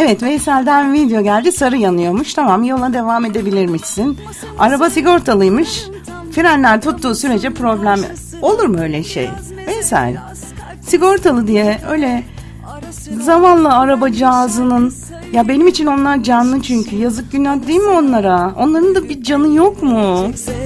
Evet, Veysel'den video geldi, sarı yanıyormuş. Tamam, yola devam edebilirmişsin. Araba sigortalıymış. Frenler tuttuğu sürece problem olur mu öyle şey? Veysel, sigortalı diye öyle zavallı arabacağızının, ya benim için onlar canlı çünkü, yazık günah değil mi onlara? Onların da bir canı yok mu?